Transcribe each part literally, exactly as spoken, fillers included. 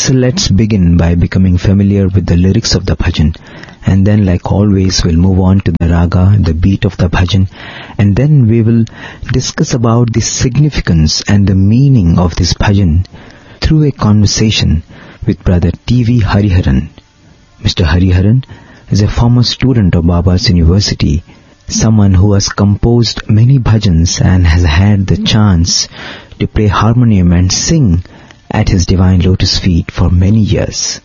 So let's begin by becoming familiar with the lyrics of the bhajan, and then like always we'll move on to the raga, the beat of the bhajan, and then we will discuss about the significance and the meaning of this bhajan through a conversation with Brother T V Hariharan. Mister Hariharan is a former student of Baba's University, someone who has composed many bhajans and has had the chance to play harmonium and sing at his divine lotus feet for many years.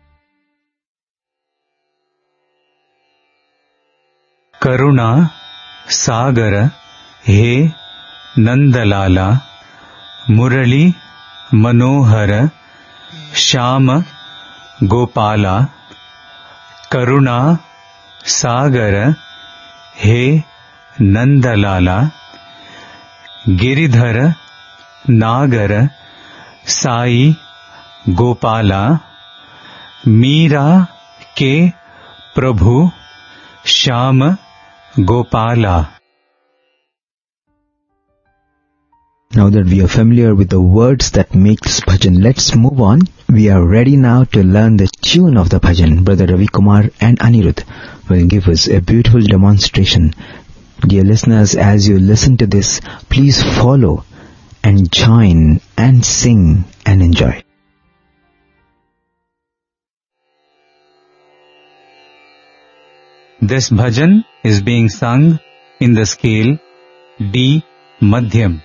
Karuna Sagara He Nandalala Murali Manohara Shama Gopala Karuna Sagara He Nandalala Giridhara Nagara Sai Gopala Meera Ke Prabhu Shama Gopala. Now that we are familiar with the words that make this bhajan, let's move on. We are ready now to learn the tune of the bhajan. Brother Ravi Kumar and Anirudh will give us a beautiful demonstration. Dear listeners, as you listen to this, please follow and join and sing and enjoy. This bhajan is being sung in the scale D Madhyam.